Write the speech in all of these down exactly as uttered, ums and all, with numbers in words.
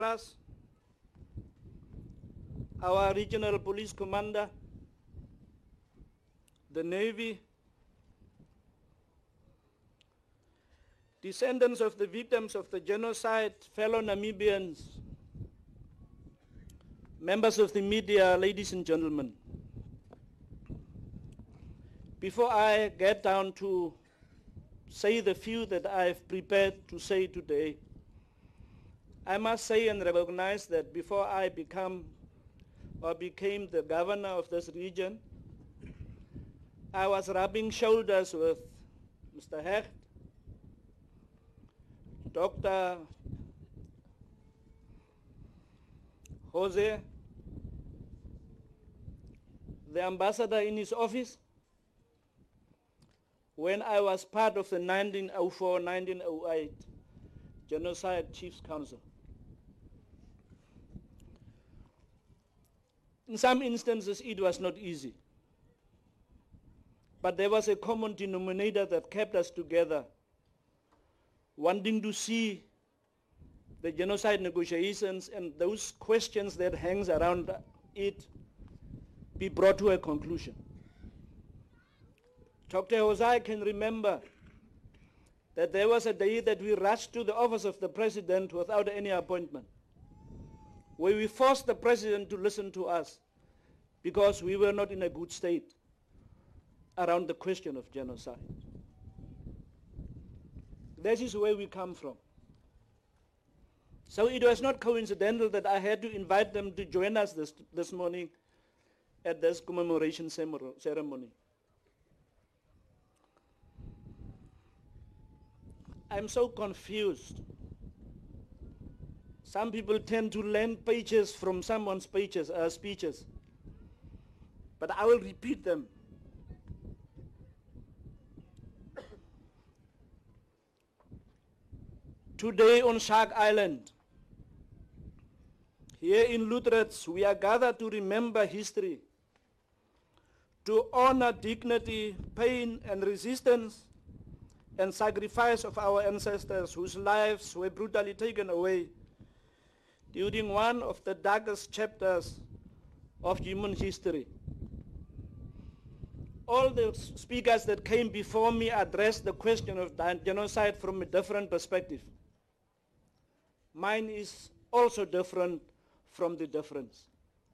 us, our regional police commander, the Navy, descendants of the victims of the genocide, fellow Namibians, members of the media, ladies and gentlemen. Before I get down to say the few that I've prepared to say today, I must say and recognize that before I become or became the governor of this region, I was rubbing shoulders with Mister Hecht, Doctor Jose, the ambassador in his office, when I was part of the nineteen oh four to nineteen oh eight Genocide Chiefs Council. In some instances, it was not easy. But there was a common denominator that kept us together, wanting to see the genocide negotiations and those questions that hangs around it be brought to a conclusion. Doctor Jose can remember that there was a day that we rushed to the office of the president without any appointment, where we forced the president to listen to us because we were not in a good state around the question of genocide. This is where we come from. So it was not coincidental that I had to invite them to join us this, this morning at this commemoration ceremony. I'm so confused. Some people tend to learn pages from someone's pages, uh, speeches, but I will repeat them. Today on Shark Island, here in Lüderitz, we are gathered to remember history, to honor dignity, pain, and resistance, and sacrifice of our ancestors whose lives were brutally taken away during one of the darkest chapters of human history. All the speakers that came before me addressed the question of genocide from a different perspective. Mine is also different from the difference.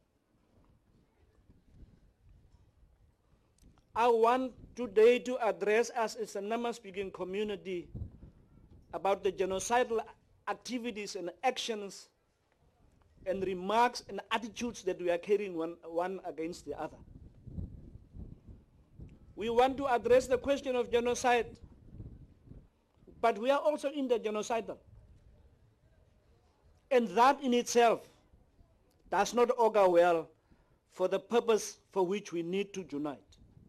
I want today to address us as a Nama-speaking community about the genocidal activities and actions and remarks and attitudes that we are carrying one, one against the other. We want to address the question of genocide, but we are also in the genocidal. And that in itself does not augur well for the purpose for which we need to unite.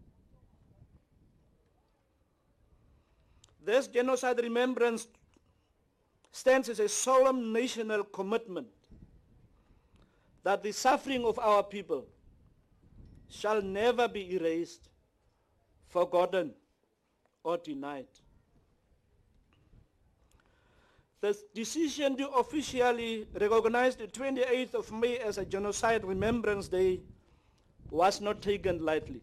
This genocide remembrance stands as a solemn national commitment that the suffering of our people shall never be erased, forgotten, or denied. The decision to officially recognize the twenty-eighth of May as a Genocide Remembrance Day was not taken lightly.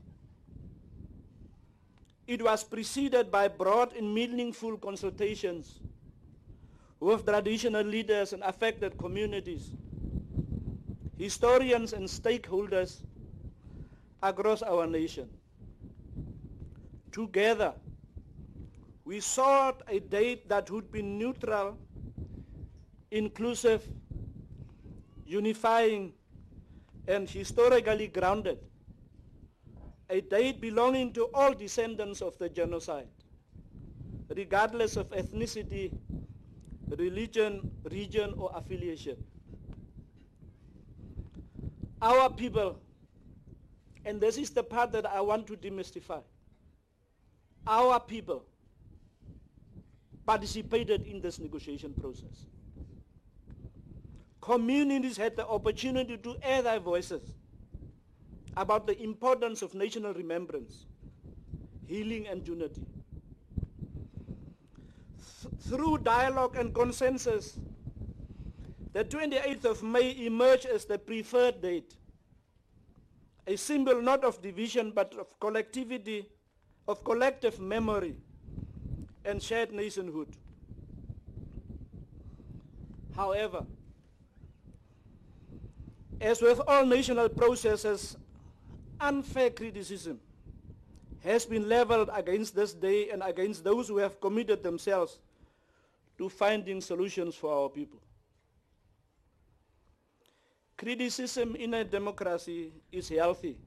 It was preceded by broad and meaningful consultations with traditional leaders and affected communities, historians and stakeholders across our nation. Together, we sought a date that would be neutral, inclusive, unifying, and historically grounded. A date belonging to all descendants of the genocide, regardless of ethnicity, religion, region, or affiliation. Our people, and this is the part that I want to demystify, our people participated in this negotiation process. Communities had the opportunity to air their voices about the importance of national remembrance, healing, and unity. Th- through dialogue and consensus, The twenty-eighth of May emerged as the preferred date, a symbol not of division but of collectivity, of collective memory and shared nationhood. However, as with all national processes, unfair criticism has been leveled against this day and against those who have committed themselves to finding solutions for our people. Criticism in a democracy is healthy,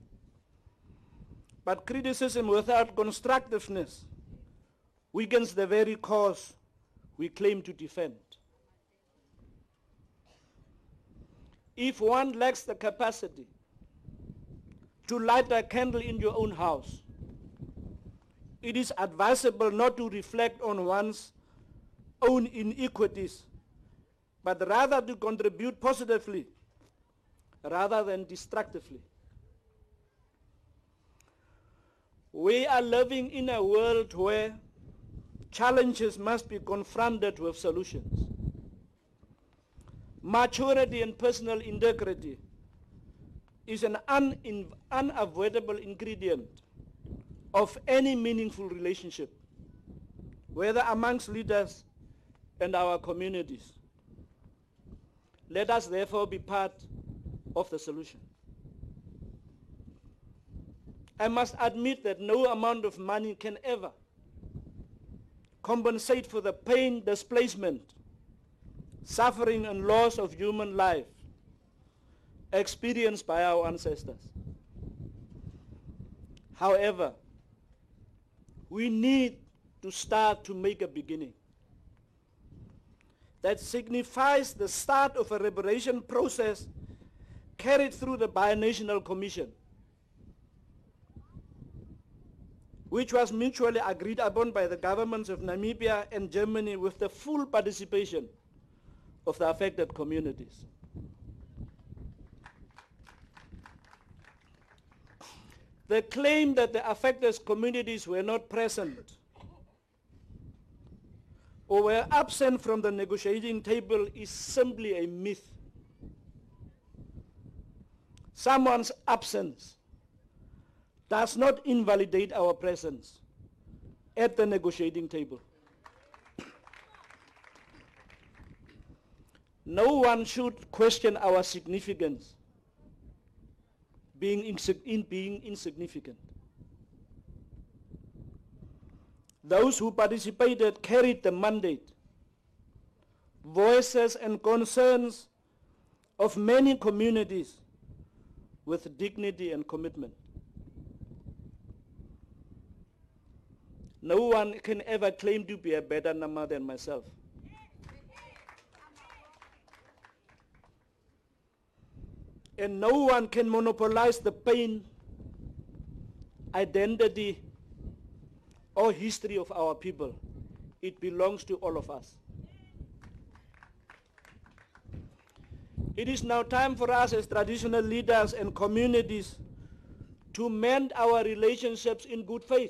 but criticism without constructiveness weakens the very cause we claim to defend. If one lacks the capacity to light a candle in your own house, it is advisable not to reflect on one's own inequities, but rather to contribute positively rather than destructively. We are living in a world where challenges must be confronted with solutions. Maturity and personal integrity is an un unavoidable ingredient of any meaningful relationship, whether amongst leaders and our communities. Let us therefore be part of the solution. I must admit that no amount of money can ever compensate for the pain, displacement, suffering and loss of human life experienced by our ancestors. However, we need to start to make a beginning that signifies the start of a reparation process carried through the Binational Commission, which was mutually agreed upon by the governments of Namibia and Germany with the full participation of the affected communities. The claim that the affected communities were not present or were absent from the negotiating table is simply a myth. Someone's absence does not invalidate our presence at the negotiating table. No one should question our significance being in being insignificant. Those who participated carried the mandate, voices and concerns of many communities with dignity and commitment. No one can ever claim to be a better Nama than myself. And no one can monopolize the pain, identity, or history of our people. It belongs to all of us. It is now time for us as traditional leaders and communities to mend our relationships in good faith.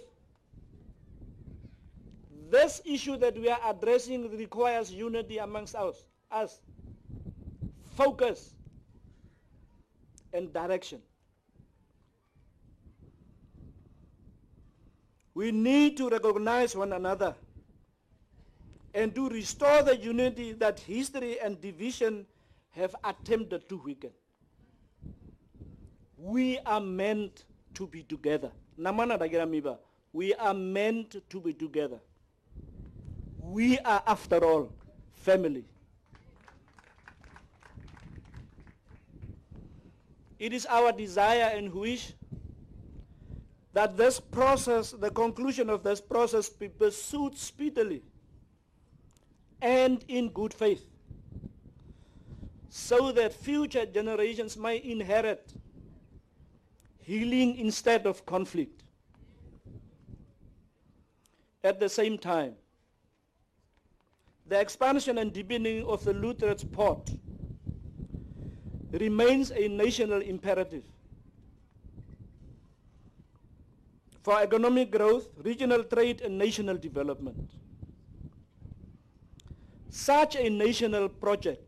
This issue that we are addressing requires unity amongst us, us, focus, and direction. We need to recognize one another and to restore the unity that history and division have attempted to weaken. We are meant to be together. Namana dagira miba. We are meant to be together. We are, after all, family. It is our desire and wish that this process, the conclusion of this process, be pursued speedily and in good faith, so that future generations may inherit healing instead of conflict. At the same time, the expansion and deepening of the Lüderitz port remains a national imperative for economic growth, regional trade, and national development. Such a national project